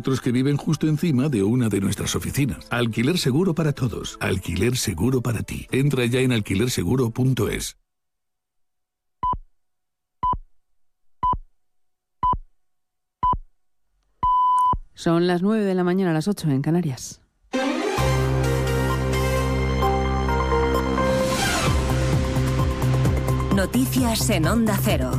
otros que viven justo encima de una de nuestras oficinas. Alquiler seguro para todos. Alquiler seguro para ti. Entra ya en alquilerseguro.es. Son las 9 de la mañana, a las 8 en Canarias. Noticias en Onda Cero.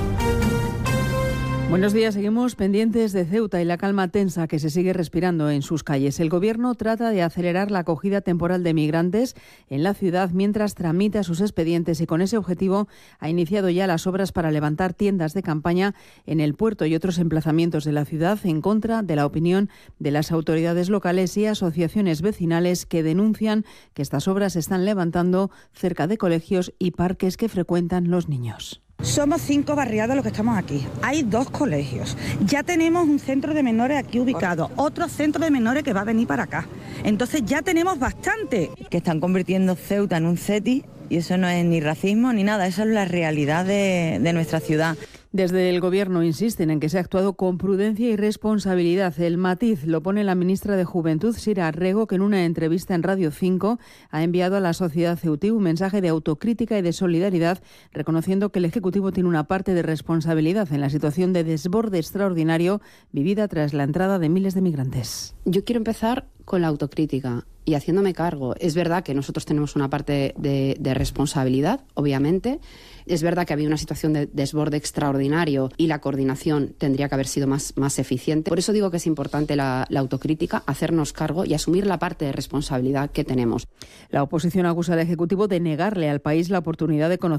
Buenos días, seguimos pendientes de Ceuta y la calma tensa que se sigue respirando en sus calles. El Gobierno trata de acelerar la acogida temporal de migrantes en la ciudad mientras tramita sus expedientes y con ese objetivo ha iniciado ya las obras para levantar tiendas de campaña en el puerto y otros emplazamientos de la ciudad en contra de la opinión de las autoridades locales y asociaciones vecinales que denuncian que estas obras se están levantando cerca de colegios y parques que frecuentan los niños. Somos 5 barriados los que estamos aquí. Hay 2 colegios. Ya tenemos un centro de menores aquí ubicado, otro centro de menores que va a venir para acá. Entonces ya tenemos bastante. Que están convirtiendo Ceuta en un CETI y eso no es ni racismo ni nada, eso es la realidad de nuestra ciudad. Desde el Gobierno insisten en que se ha actuado con prudencia y responsabilidad. El matiz lo pone la ministra de Juventud, Sira Rego, que en una entrevista en Radio 5 ha enviado a la sociedad ceutí un mensaje de autocrítica y de solidaridad, reconociendo que el Ejecutivo tiene una parte de responsabilidad en la situación de desborde extraordinario vivida tras la entrada de miles de migrantes. Yo quiero empezar con la autocrítica y haciéndome cargo. Es verdad que nosotros tenemos una parte de responsabilidad, obviamente. Es verdad que había una situación de desborde extraordinario y la coordinación tendría que haber sido más eficiente. Por eso digo que es importante la autocrítica, hacernos cargo y asumir la parte de responsabilidad que tenemos. La oposición acusa al Ejecutivo de negarle al país la oportunidad de conocer